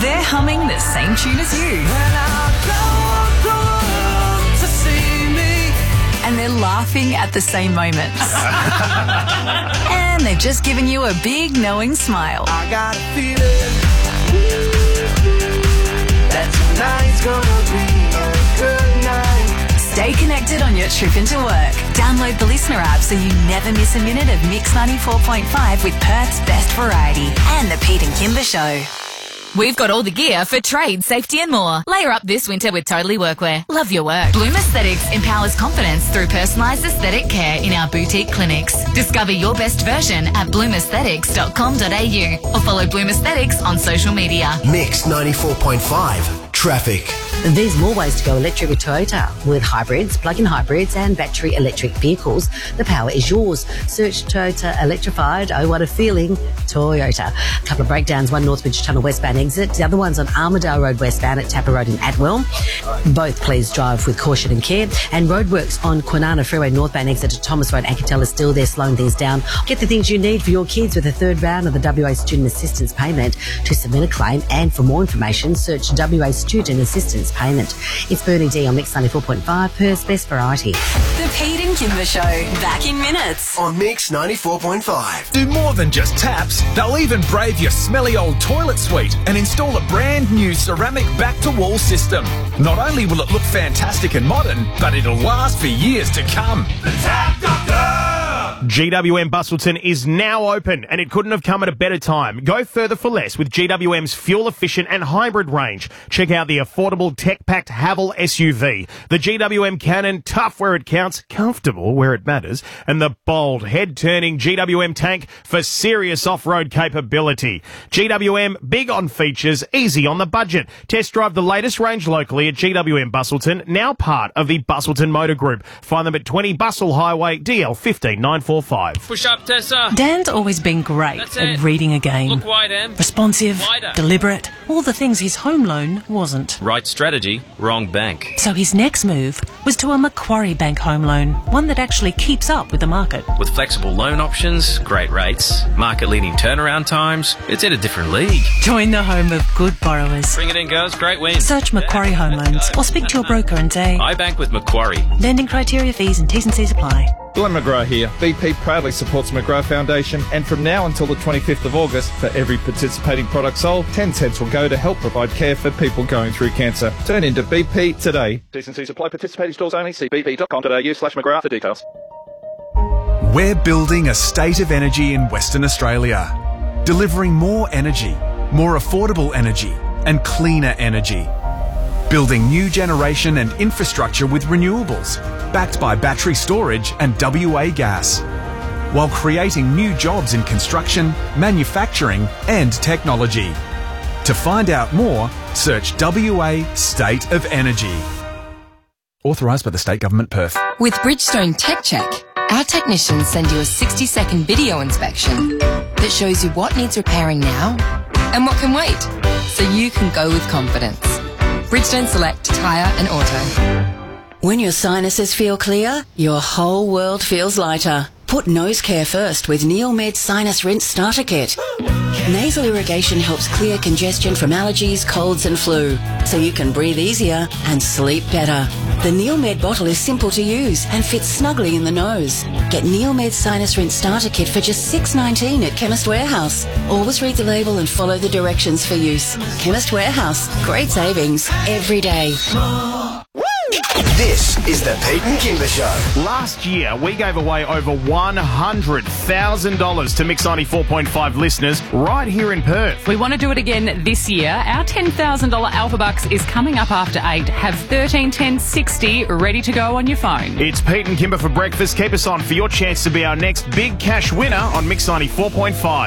They're humming the same tune as you. And they're laughing at the same moments. And they've just given you a big knowing smile. I got a feeling that tonight's gonna be a good night. Stay connected on your trip into work. Download the Listener app so you never miss a minute of Mix 94.5 with Perth's best variety and the Pete and Kimber Show. We've got all the gear for trade, safety and more. Layer up this winter with Totally Workwear. Love your work. Bloom Aesthetics empowers confidence through personalised aesthetic care in our boutique clinics. Discover your best version at bloomaesthetics.com.au or follow Bloom Aesthetics on social media. Mix 94.5 Traffic. There's more ways to go electric with Toyota. With hybrids, plug-in hybrids and battery electric vehicles, the power is yours. Search Toyota Electrified. Oh, what a feeling. Toyota. A couple of breakdowns, one Northbridge Tunnel westbound exit. The other one's on Armadale Road westbound at Tapper Road in Atwell. Both please drive with caution and care. And roadworks on Kwinana Freeway northbound exit at Thomas Road. Ancatel is still there slowing things down. Get the things you need for your kids with the third round of the WA Student Assistance Payment to submit a claim. And for more information, search WA Student Assistance Payment. It's Bernie D on Mix 94.5, Perth's best variety. The Pete and Kimber Show, back in minutes. On Mix 94.5. Do more than just taps. They'll even brave your smelly old toilet suite and install a brand new ceramic back-to-wall system. Not only will it look fantastic and modern, but it'll last for years to come. The Tap Doctor! GWM Busselton is now open and it couldn't have come at a better time. Go further for less with GWM's fuel-efficient and hybrid range. Check out the affordable tech-packed Haval SUV, the GWM Cannon, tough where it counts, comfortable where it matters, and the bold, head-turning GWM tank for serious off-road capability. GWM, big on features, easy on the budget. Test drive the latest range locally at GWM Busselton, now part of the Busselton Motor Group. Find them at 20 Bustle Highway, DL 15945. Push up, Tessa. Dan's always been great at reading a game. Look wide, Em. Responsive, Wider. deliberate, all the things his home loan wasn't. Right strategy, wrong bank. So his next move was to a Macquarie Bank home loan, one that actually keeps up with the market. With flexible loan options, great rates, market-leading turnaround times, it's in a different league. Join the home of good borrowers. Bring it in, girls. Great win. Search Macquarie Home Loans or speak to your broker and say, I bank with Macquarie. lending criteria, fees and T's and C's apply. Glenn McGrath here. BP proudly supports the McGrath Foundation, and from now until the 25th of August, for every participating product sold, 10 cents will go to help provide care for people going through cancer. Turn into BP today. T&C supply participating stores only. See bp.com.au/McGrath for details. We're building a state of energy in Western Australia, delivering more energy, more affordable energy, and cleaner energy. Building new generation and infrastructure with renewables, backed by battery storage and WA gas, while creating new jobs in construction, manufacturing and technology. To find out more, search WA State of Energy. Authorised by the State Government, Perth. With Bridgestone Tech Check, our technicians send you a 60-second video inspection that shows you what needs repairing now and what can wait, so you can go with confidence. Bridgestone Select Tyre and Auto. When your sinuses feel clear, your whole world feels lighter. Put nose care first with NeilMed Sinus Rinse Starter Kit. Nasal irrigation helps clear congestion from allergies, colds and flu, so you can breathe easier and sleep better. The NeilMed bottle is simple to use and fits snugly in the nose. Get NeilMed Sinus Rinse Starter Kit for just $6.19 at Chemist Warehouse. Always read the label and follow the directions for use. Chemist Warehouse. Great savings every day. This is the Pete and Kimber Show. Last year, we gave away over $100,000 to Mix 94.5 listeners right here in Perth. We want to do it again this year. Our $10,000 Alpha Bucks is coming up after 8. Have 13 10 60 ready to go on your phone. It's Pete and Kimber for breakfast. Keep us on for your chance to be our next big cash winner on Mix 94.5.